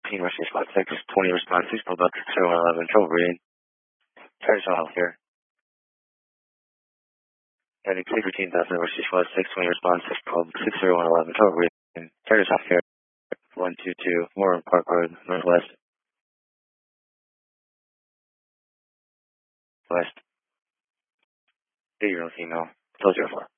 University Spot 6, 20 response 6, pulled up 6111, trouble breathing. Traditional healthcare. Heading 613,000 University Spot 6, 20 response 6, pulled 60111, trouble breathing. Traditional healthcare. 122, Moorland Park Road, Northwest. West. 8-year-old female. 004.